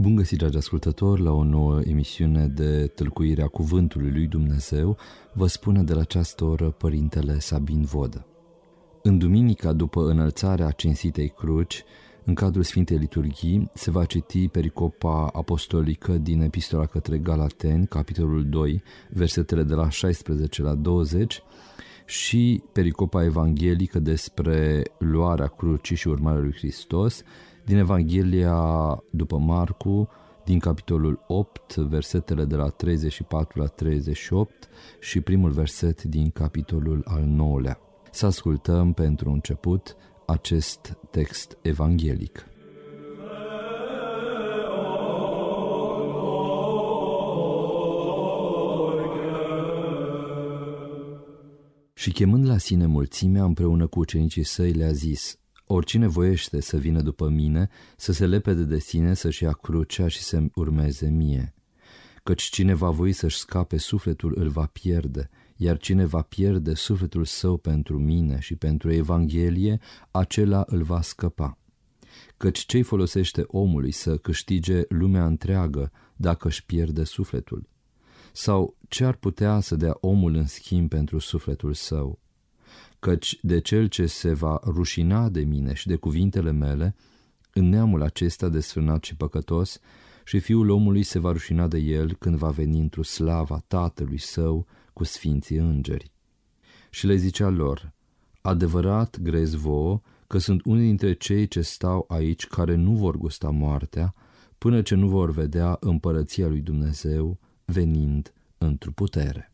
Bun găsit, dragi ascultători, la o nouă emisiune de tâlcuire a Cuvântului lui Dumnezeu. Vă spune de la această oră Părintele Sabin Vodă. În duminica după înălțarea cinstitei cruci, în cadrul Sfintei Liturghii, se va citi pericopa apostolică din Epistola către Galateni, capitolul 2, versetele de la 16 la 20, și pericopa evanghelică despre luarea crucii și urmarea lui Hristos, din Evanghelia după Marcu, din capitolul 8, versetele de la 34 la 38 și primul verset din capitolul al 9-lea. Să ascultăm pentru început acest text evanghelic. Și chemând la sine mulțimea, împreună cu ucenicii săi, le-a zis: oricine voiește să vină după mine, să se lepede de sine, să-și ia crucea și să-mi urmeze mie. Căci cine va voi să-și scape sufletul îl va pierde, iar cine va pierde sufletul său pentru mine și pentru Evanghelie, acela îl va scăpa. Căci ce-i folosește omului să câștige lumea întreagă dacă își pierde sufletul? Sau ce ar putea să dea omul în schimb pentru sufletul său? Căci de cel ce se va rușina de mine și de cuvintele mele, în neamul acesta desfrânat și păcătos, și Fiul omului se va rușina de el când va veni într-o slava Tatălui său cu sfinții îngeri. Și le zicea lor: adevărat grez vouă că sunt unii dintre cei ce stau aici care nu vor gusta moartea, până ce nu vor vedea împărăția lui Dumnezeu venind într-o putere.